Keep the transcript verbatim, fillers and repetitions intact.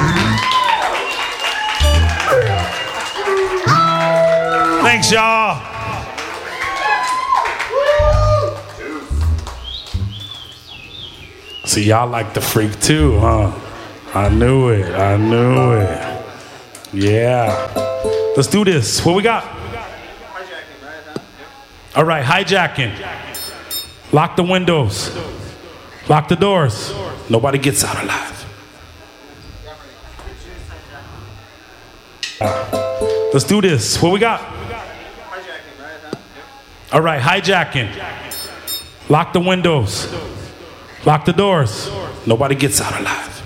Thanks, y'all. See, y'all like the freak too, huh? I knew it. I knew it. Yeah. Let's do this. What we got? All right, hijacking. Lock the windows. Lock the doors. Nobody gets out alive. Let's do this. What we got? All right, hijacking. Lock the windows. Lock the doors. Nobody gets out alive.